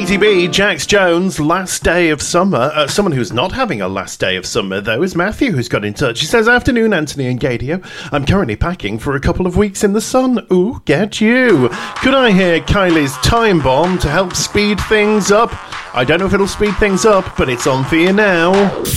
Katie B, Jax Jones, last day of summer. Someone who's not having a last day of summer, though, is Matthew, who's got in touch. He says, afternoon, Anthony and Gadio. I'm currently packing for a couple of weeks in the sun. Ooh, get you. Could I hear Kylie's Time Bomb to help speed things up? I don't know if it'll speed things up, but it's on for you now.